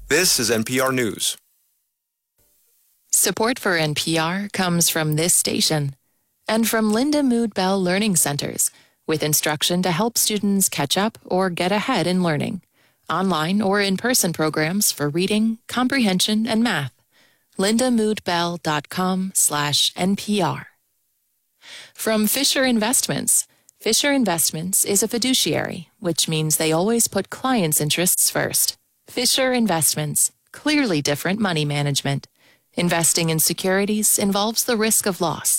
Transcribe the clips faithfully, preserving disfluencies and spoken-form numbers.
This is N P R News. Support for N P R comes from this station and from Linda Mood Bell Learning Centers, with instruction to help students catch up or get ahead in learning. Online or in-person programs for reading, comprehension, and math. lindamoodbell.com slash NPR. From Fisher Investments. Fisher Investments is a fiduciary, which means they always put clients' interests first. Fisher Investments, clearly different money management. Investing in securities involves the risk of loss.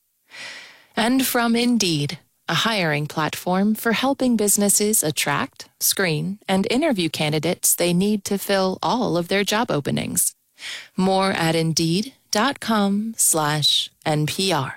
And from Indeed, a hiring platform for helping businesses attract, screen, and interview candidates they need to fill all of their job openings. More at Indeed.com slash NPR.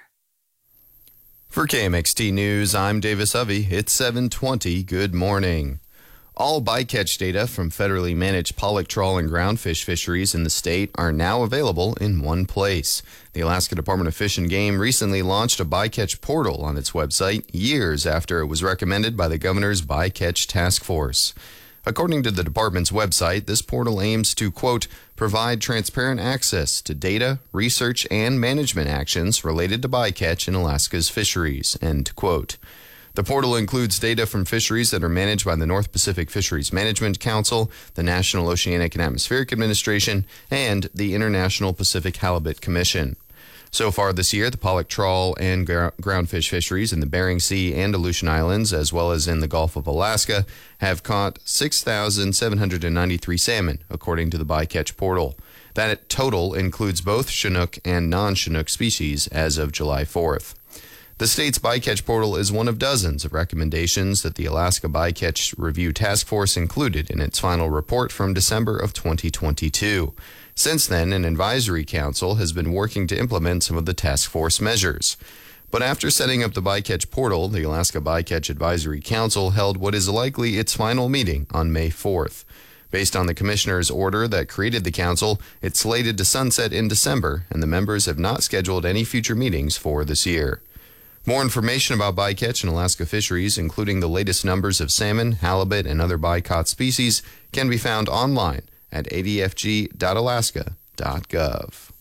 For K M X T News, I'm Davis Hovey. It's seven twenty. Good morning. All bycatch data from federally managed pollock, trawl, and groundfish fisheries in the state are now available in one place. The Alaska Department of Fish and Game recently launched a bycatch portal on its website years after it was recommended by the governor's bycatch task force. According to the department's website, this portal aims to, quote, provide transparent access to data, research, and management actions related to bycatch in Alaska's fisheries, end quote. The portal includes data from fisheries that are managed by the North Pacific Fisheries Management Council, the National Oceanic and Atmospheric Administration, and the International Pacific Halibut Commission. So far this year, the pollock, trawl, and gr- groundfish fisheries in the Bering Sea and Aleutian Islands, as well as in the Gulf of Alaska, have caught six thousand seven hundred ninety-three salmon, according to the bycatch portal. That total includes both Chinook and non-Chinook species as of July fourth. The state's bycatch portal is one of dozens of recommendations that the Alaska Bycatch Review Task Force included in its final report from December of twenty twenty-two. Since then, an advisory council has been working to implement some of the task force measures. But after setting up the bycatch portal, the Alaska Bycatch Advisory Council held what is likely its final meeting on May fourth. Based on the commissioner's order that created the council, it's slated to sunset in December, and the members have not scheduled any future meetings for this year. More information about bycatch and Alaska fisheries, including the latest numbers of salmon, halibut, and other bycaught species, can be found online at a d f g dot alaska dot gov.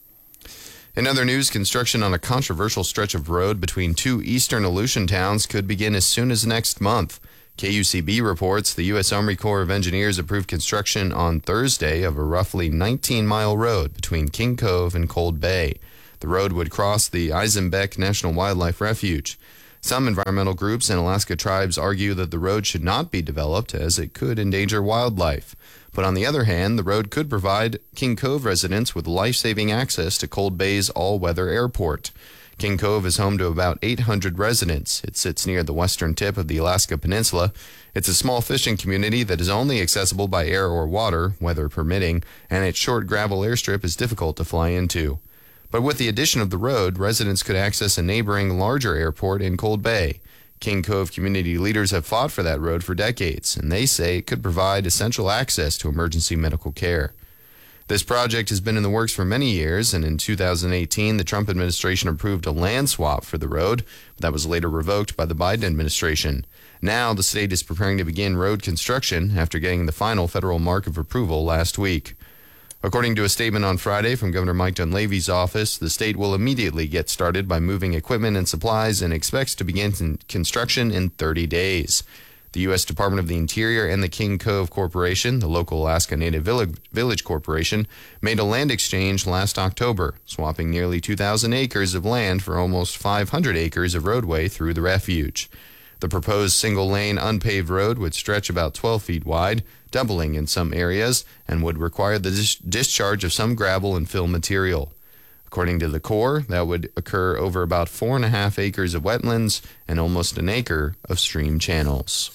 In other news, construction on a controversial stretch of road between two eastern Aleutian towns could begin as soon as next month. K U C B reports the U S Army Corps of Engineers approved construction on Thursday of a roughly nineteen-mile road between King Cove and Cold Bay. The road would cross the Eisenbeck National Wildlife Refuge. Some environmental groups and Alaska tribes argue that the road should not be developed as it could endanger wildlife. But on the other hand, the road could provide King Cove residents with life-saving access to Cold Bay's all-weather airport. King Cove is home to about eight hundred residents. It sits near the western tip of the Alaska Peninsula. It's a small fishing community that is only accessible by air or water, weather permitting, and its short gravel airstrip is difficult to fly into. But with the addition of the road, residents could access a neighboring larger airport in Cold Bay. King Cove community leaders have fought for that road for decades, and they say it could provide essential access to emergency medical care. This project has been in the works for many years, and in two thousand eighteen, the Trump administration approved a land swap for the road, but that was later revoked by the Biden administration. Now, the state is preparing to begin road construction after getting the final federal mark of approval last week. According to a statement on Friday from Governor Mike Dunleavy's office, the state will immediately get started by moving equipment and supplies and expects to begin construction in thirty days. The U S Department of the Interior and the King Cove Corporation, the local Alaska Native Village Corporation, made a land exchange last October, swapping nearly two thousand acres of land for almost five hundred acres of roadway through the refuge. The proposed single-lane unpaved road would stretch about twelve feet wide, doubling in some areas, and would require the dis- discharge of some gravel and fill material. According to the Corps, that would occur over about four and a half acres of wetlands and almost an acre of stream channels.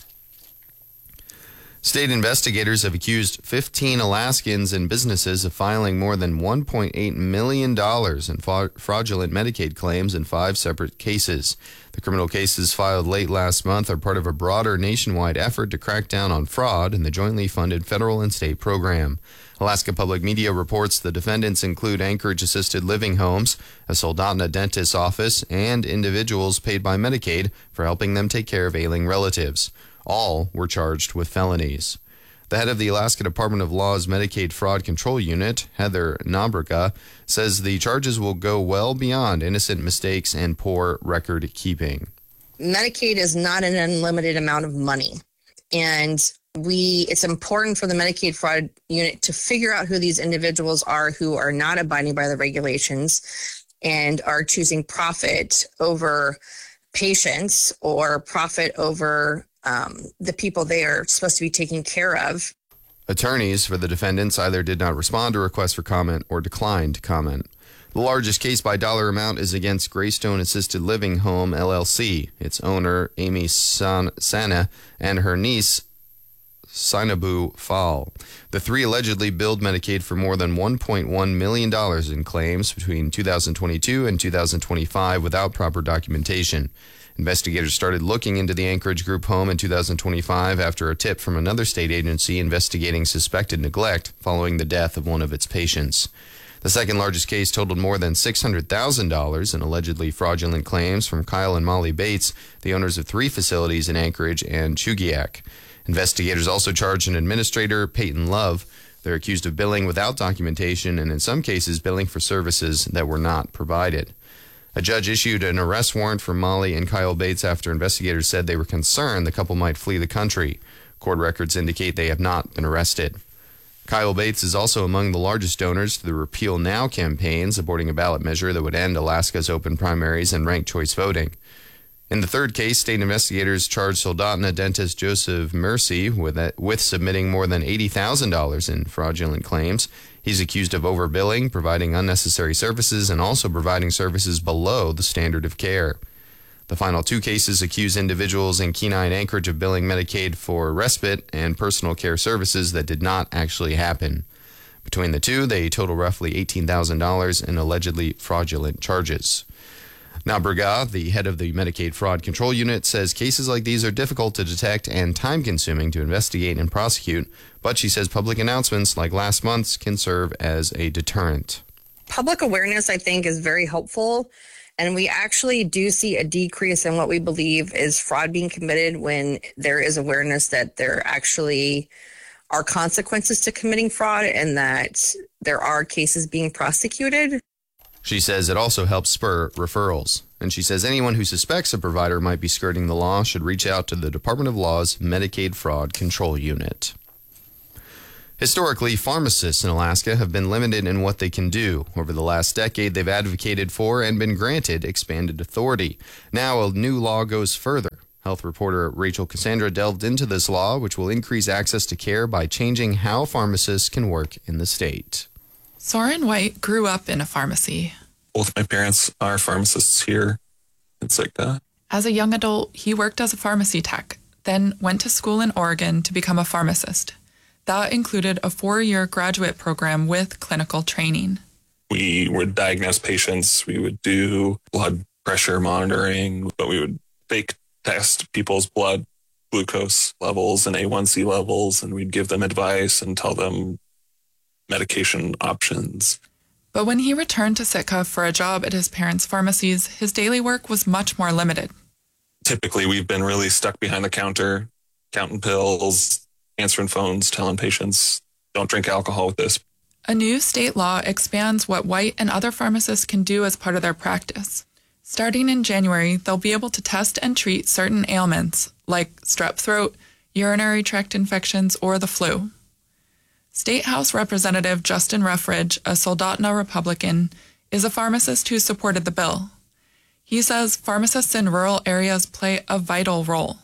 State investigators have accused fifteen Alaskans and businesses of filing more than one point eight million dollars in fa- fraudulent Medicaid claims in five separate cases. The criminal cases filed late last month are part of a broader nationwide effort to crack down on fraud in the jointly funded federal and state program. Alaska Public Media reports the defendants include Anchorage Assisted Living Homes, a Soldotna dentist's office, and individuals paid by Medicaid for helping them take care of ailing relatives. All were charged with felonies. The head of the Alaska Department of Law's Medicaid Fraud Control Unit, Heather Nabraga, says the charges will go well beyond innocent mistakes and poor record keeping. Medicaid is not an unlimited amount of money, and we it's important for the Medicaid Fraud Unit to figure out who these individuals are who are not abiding by the regulations and are choosing profit over patients or profit over um, the people they are supposed to be taking care of. Attorneys for the defendants either did not respond to requests for comment or declined to comment. The largest case by dollar amount is against Greystone Assisted Living Home, L L C. Its owner, Amy San- Sana, and her niece, Sinabu Fall. The three allegedly billed Medicaid for more than one point one million dollars in claims between two thousand twenty-two and two thousand twenty-five without proper documentation. Investigators started looking into the Anchorage Group home in two thousand twenty-five after a tip from another state agency investigating suspected neglect following the death of one of its patients. The second largest case totaled more than six hundred thousand dollars in allegedly fraudulent claims from Kyle and Molly Bates, the owners of three facilities in Anchorage and Chugiak. Investigators also charged an administrator, Peyton Love. They're accused of billing without documentation and in some cases billing for services that were not provided. A judge issued an arrest warrant for Molly and Kyle Bates after investigators said they were concerned the couple might flee the country. Court records indicate they have not been arrested. Kyle Bates is also among the largest donors to the Repeal Now campaign, supporting a ballot measure that would end Alaska's open primaries and ranked choice voting. In the third case, state investigators charged Soldotna dentist Joseph Mercy with, a, with submitting more than eighty thousand dollars in fraudulent claims. He's accused of overbilling, providing unnecessary services, and also providing services below the standard of care. The final two cases accuse individuals in Kenai and Anchorage of billing Medicaid for respite and personal care services that did not actually happen. Between the two, they total roughly eighteen thousand dollars in allegedly fraudulent charges. Nabraga, the head of the Medicaid Fraud Control Unit, says cases like these are difficult to detect and time-consuming to investigate and prosecute, but she says public announcements like last month's can serve as a deterrent. Public awareness, I think, is very helpful, and we actually do see a decrease in what we believe is fraud being committed when there is awareness that there actually are consequences to committing fraud and that there are cases being prosecuted. She says it also helps spur referrals. And she says anyone who suspects a provider might be skirting the law should reach out to the Department of Law's Medicaid Fraud Control Unit. Historically, pharmacists in Alaska have been limited in what they can do. Over the last decade, they've advocated for and been granted expanded authority. Now, a new law goes further. Health reporter Rachel Cassandra delved into this law, which will increase access to care by changing how pharmacists can work in the state. Soren White grew up in a pharmacy. Both my parents are pharmacists here in Sitka. As a young adult, he worked as a pharmacy tech, then went to school in Oregon to become a pharmacist. That included a four-year graduate program with clinical training. We would diagnose patients. We would do blood pressure monitoring, but we would fake test people's blood glucose levels and A one C levels, and we'd give them advice and tell them medication options. But when he returned to Sitka for a job at his parents' pharmacies, his daily work was much more limited. Typically, we've been really stuck behind the counter, counting pills, answering phones, telling patients, don't drink alcohol with this. A new state law expands what White and other pharmacists can do as part of their practice. Starting in January, they'll be able to test and treat certain ailments, like strep throat, urinary tract infections, or the flu. State House Representative Justin Ruffridge, a Soldotna Republican, is a pharmacist who supported the bill. He says pharmacists in rural areas play a vital role.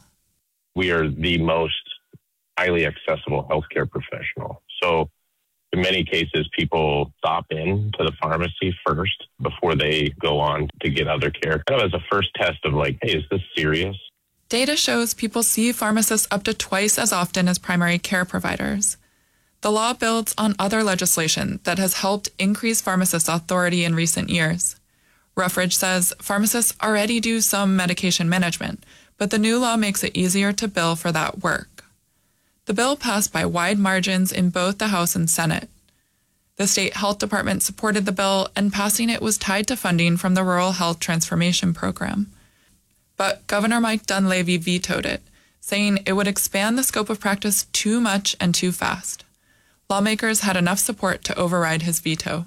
We are the most highly accessible healthcare professional. So in many cases, people stop in to the pharmacy first before they go on to get other care, kind of as a first test of like, hey, is this serious? Data shows people see pharmacists up to twice as often as primary care providers. The law builds on other legislation that has helped increase pharmacists' authority in recent years. Ruffridge says pharmacists already do some medication management, but the new law makes it easier to bill for that work. The bill passed by wide margins in both the House and Senate. The state health department supported the bill, and passing it was tied to funding from the Rural Health Transformation Program. But Governor Mike Dunleavy vetoed it, saying it would expand the scope of practice too much and too fast. Lawmakers had enough support to override his veto.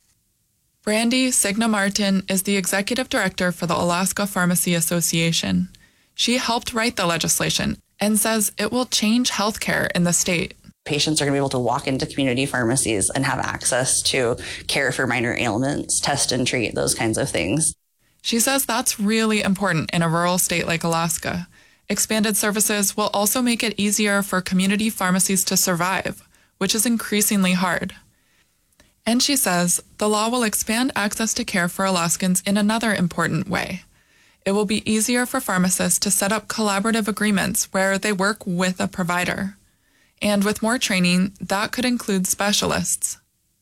Brandy Signa Martin is the executive director for the Alaska Pharmacy Association. She helped write the legislation and says it will change healthcare in the state. Patients are going to be able to walk into community pharmacies and have access to care for minor ailments, test and treat, those kinds of things. She says that's really important in a rural state like Alaska. Expanded services will also make it easier for community pharmacies to survive, which is increasingly hard. And she says the law will expand access to care for Alaskans in another important way. It will be easier for pharmacists to set up collaborative agreements where they work with a provider. And with more training, that could include specialists.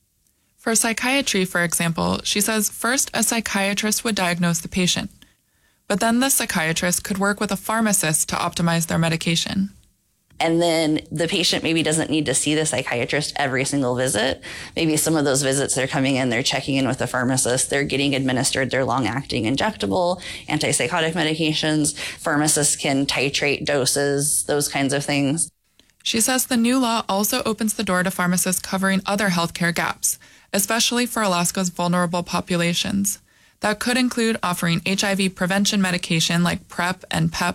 For psychiatry, for example, she says first a psychiatrist would diagnose the patient, but then the psychiatrist could work with a pharmacist to optimize their medication. And then the patient maybe doesn't need to see the psychiatrist every single visit. Maybe some of those visits they're coming in, they're checking in with the pharmacist, they're getting administered their long-acting injectable, antipsychotic medications. Pharmacists can titrate doses, those kinds of things. She says the new law also opens the door to pharmacists covering other healthcare gaps, especially for Alaska's vulnerable populations. That could include offering H I V prevention medication like PrEP and PEP.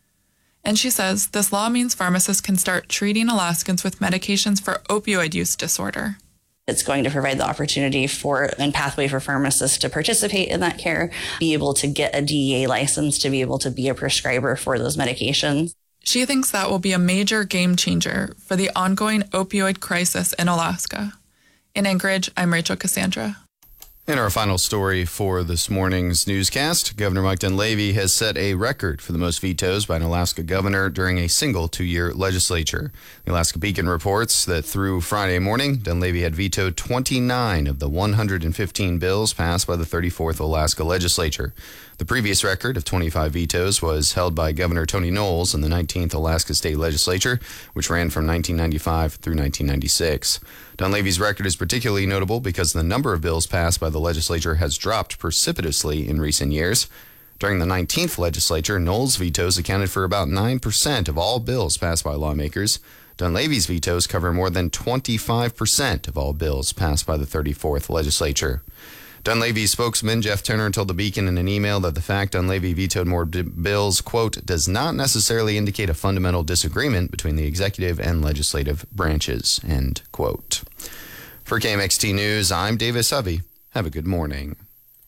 And she says this law means pharmacists can start treating Alaskans with medications for opioid use disorder. It's going to provide the opportunity for and pathway for pharmacists to participate in that care, be able to get a D E A license to be able to be a prescriber for those medications. She thinks that will be a major game changer for the ongoing opioid crisis in Alaska. In Anchorage, I'm Rachel Cassandra. In our final story for this morning's newscast, Governor Mike Dunleavy has set a record for the most vetoes by an Alaska governor during a single two-year legislature. The Alaska Beacon reports that through Friday morning, Dunleavy had vetoed twenty-nine of the one hundred fifteen bills passed by the thirty-fourth Alaska legislature. The previous record of twenty-five vetoes was held by Governor Tony Knowles in the nineteenth Alaska State Legislature, which ran from nineteen ninety-five through nineteen ninety-six. Dunleavy's record is particularly notable because the number of bills passed by the legislature has dropped precipitously in recent years. During the nineteenth legislature, Knowles' vetoes accounted for about nine percent of all bills passed by lawmakers. Dunleavy's vetoes cover more than twenty-five percent of all bills passed by the thirty-fourth legislature. Dunleavy's spokesman, Jeff Turner, told the Beacon in an email that the fact Dunleavy vetoed more d- bills, quote, does not necessarily indicate a fundamental disagreement between the executive and legislative branches, end quote. For K M X T News, I'm Davis Hovey. Have a good morning.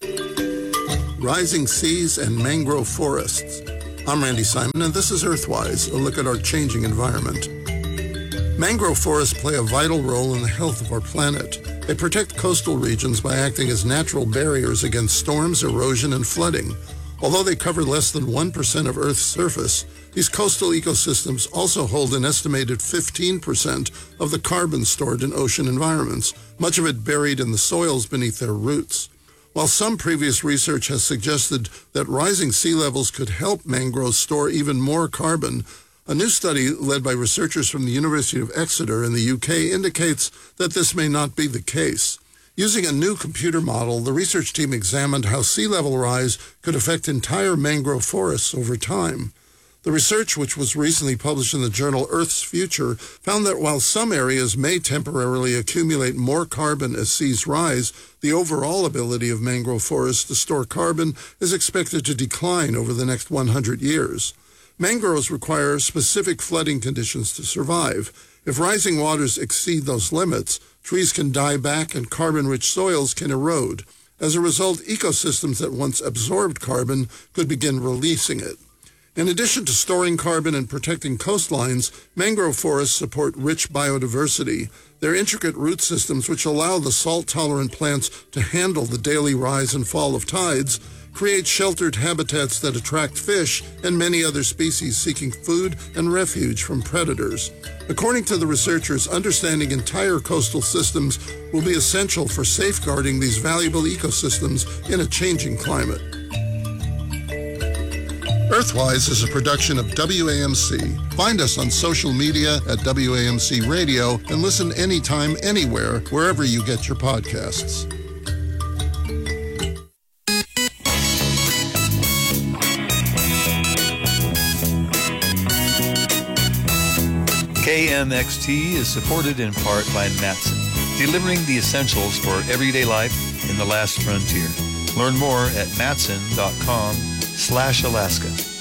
Rising seas and mangrove forests. I'm Randy Simon, and this is Earthwise, a look at our changing environment. Mangrove forests play a vital role in the health of our planet. They protect coastal regions by acting as natural barriers against storms, erosion, and flooding. Although they cover less than one percent of Earth's surface, these coastal ecosystems also hold an estimated fifteen percent of the carbon stored in ocean environments, much of it buried in the soils beneath their roots. While some previous research has suggested that rising sea levels could help mangroves store even more carbon, a new study led by researchers from the University of Exeter in the U K indicates that this may not be the case. Using a new computer model, the research team examined how sea level rise could affect entire mangrove forests over time. The research, which was recently published in the journal Earth's Future, found that while some areas may temporarily accumulate more carbon as seas rise, the overall ability of mangrove forests to store carbon is expected to decline over the next one hundred years. Mangroves require specific flooding conditions to survive. If rising waters exceed those limits, trees can die back and carbon-rich soils can erode. As a result, ecosystems that once absorbed carbon could begin releasing it. In addition to storing carbon and protecting coastlines, mangrove forests support rich biodiversity. Their intricate root systems, which allow the salt-tolerant plants to handle the daily rise and fall of tides, create sheltered habitats that attract fish and many other species seeking food and refuge from predators. According to the researchers, understanding entire coastal systems will be essential for safeguarding these valuable ecosystems in a changing climate. Earthwise is a production of W A M C. Find us on social media at W A M C Radio and listen anytime, anywhere, wherever you get your podcasts. K M X T is supported in part by Matson, delivering the essentials for everyday life in the last frontier. Learn more at matson dot com slash Alaska.